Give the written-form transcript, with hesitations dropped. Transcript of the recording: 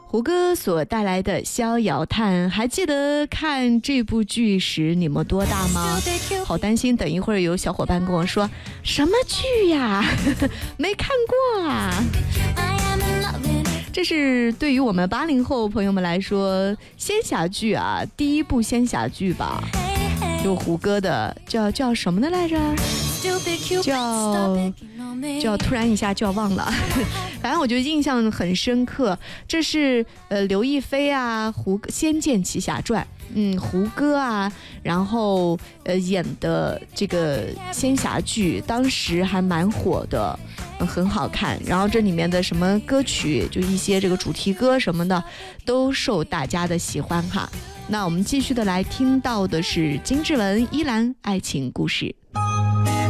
胡歌所带来的《逍遥叹》，还记得看这部剧时你们多大吗？好担心，等一会儿有小伙伴跟我说什么剧呀，没看过啊。这是对于我们80后朋友们来说仙侠剧啊，第一部仙侠剧吧，就胡歌的叫什么的来着？叫突然一下就要忘了，反正我觉得印象很深刻。这是刘亦菲啊，《仙剑奇侠传》，胡歌啊，然后演的这个仙侠剧，当时还蛮火的，很好看。然后这里面的什么歌曲，就一些这个主题歌什么的，都受大家的喜欢哈。那我们继续的来听到的是金志文依兰爱情故事。